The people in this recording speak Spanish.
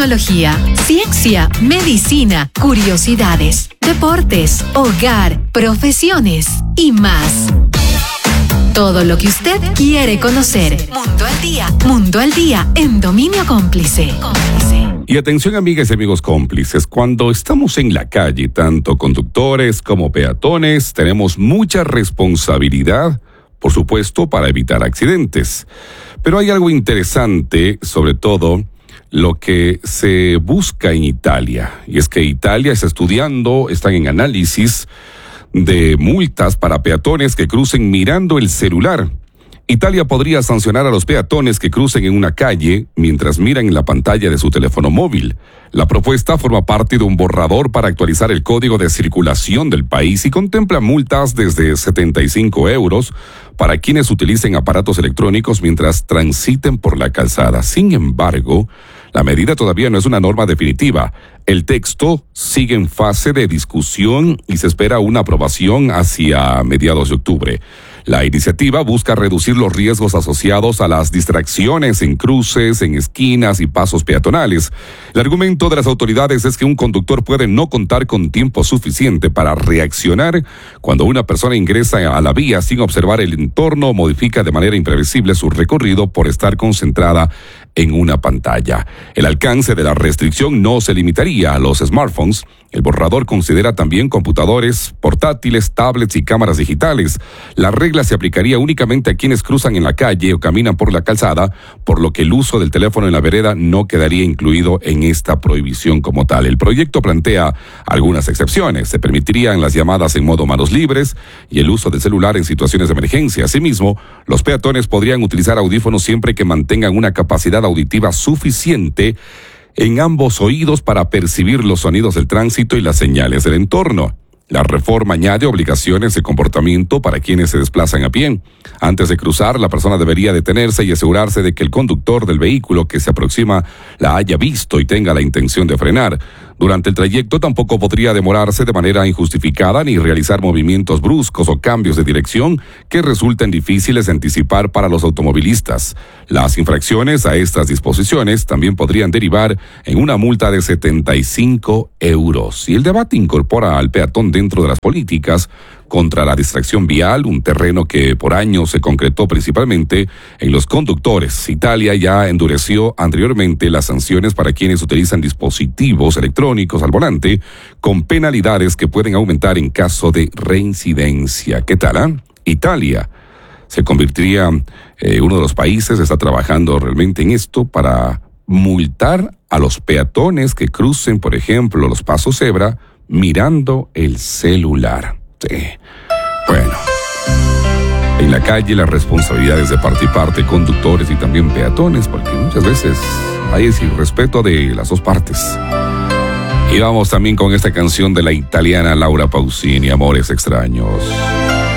tecnología, ciencia, medicina, curiosidades, deportes, hogar, profesiones y más. Todo lo que usted quiere conocer. Mundo al día. Mundo al día en Dominio Cómplice. Y atención, amigas y amigos cómplices, cuando estamos en la calle, tanto conductores como peatones, tenemos mucha responsabilidad, por supuesto, para evitar accidentes. Pero hay algo interesante, sobre todo, lo que se busca en Italia. Y es que Italia está estudiando, están en análisis de multas para peatones que crucen mirando el celular. Italia podría sancionar a los peatones que crucen en una calle mientras miran en la pantalla de su teléfono móvil. La propuesta forma parte de un borrador para actualizar el código de circulación del país y contempla multas desde 75 euros para quienes utilicen aparatos electrónicos mientras transiten por la calzada. Sin embargo, la medida todavía no es una norma definitiva. El texto sigue en fase de discusión y se espera una aprobación hacia mediados de octubre. La iniciativa busca reducir los riesgos asociados a las distracciones en cruces, en esquinas y pasos peatonales. El argumento de las autoridades es que un conductor puede no contar con tiempo suficiente para reaccionar cuando una persona ingresa a la vía sin observar el entorno o modifica de manera imprevisible su recorrido por estar concentrada en una pantalla. El alcance de la restricción no se limitaría a los smartphones. El borrador considera también computadores, portátiles, tablets y cámaras digitales. La regla se aplicaría únicamente a quienes cruzan en la calle o caminan por la calzada, por lo que el uso del teléfono en la vereda no quedaría incluido en esta prohibición como tal. El proyecto plantea algunas excepciones. Se permitirían las llamadas en modo manos libres y el uso del celular en situaciones de emergencia. Asimismo, los peatones podrían utilizar audífonos siempre que mantengan una capacidad auditiva suficiente en ambos oídos para percibir los sonidos del tránsito y las señales del entorno. La reforma añade obligaciones de comportamiento para quienes se desplazan a pie. Antes de cruzar, la persona debería detenerse y asegurarse de que el conductor del vehículo que se aproxima la haya visto y tenga la intención de frenar. Durante el trayecto tampoco podría demorarse de manera injustificada ni realizar movimientos bruscos o cambios de dirección que resulten difíciles de anticipar para los automovilistas. Las infracciones a estas disposiciones también podrían derivar en una multa de 75 euros. Y el debate incorpora al peatón dentro de las políticas contra la distracción vial, un terreno que por años se concretó principalmente en los conductores. Italia ya endureció anteriormente las sanciones para quienes utilizan dispositivos electrónicos al volante, con penalidades que pueden aumentar en caso de reincidencia. ¿Qué tal? Italia se convertiría en uno de los países que está trabajando realmente en esto para multar a los peatones que crucen, por ejemplo, los pasos cebra mirando el celular. Sí. Bueno, en la calle las responsabilidades de parte y parte, conductores y también peatones, porque muchas veces hay ese irrespeto de las dos partes. Y vamos también con esta canción de la italiana Laura Pausini, Amores Extraños.